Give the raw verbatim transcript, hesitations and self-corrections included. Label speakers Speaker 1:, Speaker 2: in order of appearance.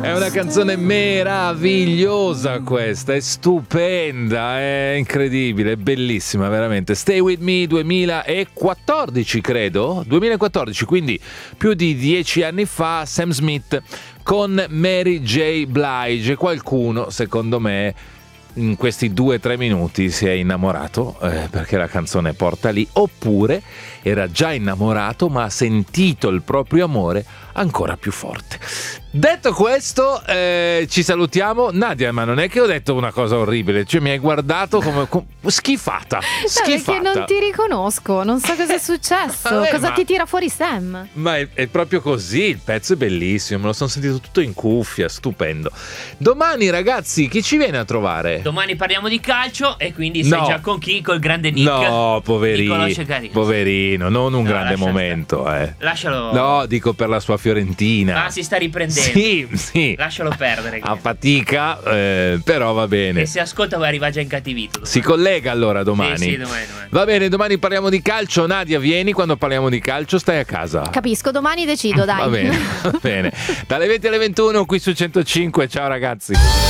Speaker 1: È una canzone meravigliosa questa, è stupenda, è incredibile, è bellissima veramente. Stay With Me duemilaquattordici credo, duemilaquattordici, quindi più di dieci anni fa, Sam Smith con Mary J. Blige. Qualcuno, secondo me, in questi due o tre minuti si è innamorato eh, perché la canzone porta lì, oppure era già innamorato ma ha sentito il proprio amore ancora più forte. Detto questo, eh, ci salutiamo. Nadia, ma non è che ho detto una cosa orribile, cioè mi hai guardato come, come schifata, schifata.
Speaker 2: No, perché non ti riconosco, non so cosa è successo.
Speaker 1: Vabbè,
Speaker 2: cosa
Speaker 1: ma...
Speaker 2: ti tira fuori Sam?
Speaker 1: Ma è, è proprio così, il pezzo è bellissimo, me lo sono sentito tutto in cuffia, stupendo. Domani ragazzi, chi ci viene a trovare?
Speaker 3: Domani parliamo di calcio e quindi sai
Speaker 1: No.
Speaker 3: già con chi? Col grande Nick.
Speaker 1: No, poverino, poverino, non un
Speaker 3: No,
Speaker 1: grande
Speaker 3: lascia
Speaker 1: momento eh.
Speaker 3: Lascialo.
Speaker 1: No, dico per la sua Fiorentina.
Speaker 3: Ah, si sta riprendendo.
Speaker 1: Sì, sì.
Speaker 3: Lascialo perdere.
Speaker 1: A fatica, eh, però va bene.
Speaker 3: E se ascolta poi arriva già incattivito. Domani.
Speaker 1: Si collega allora domani.
Speaker 3: Sì, sì, domani, domani.
Speaker 1: Va bene, domani parliamo di calcio. Nadia, vieni quando parliamo di calcio, stai a casa.
Speaker 2: Capisco, domani decido, dai.
Speaker 1: Va bene, va bene. Dalle venti alle ventuno qui su centocinque. Ciao ragazzi.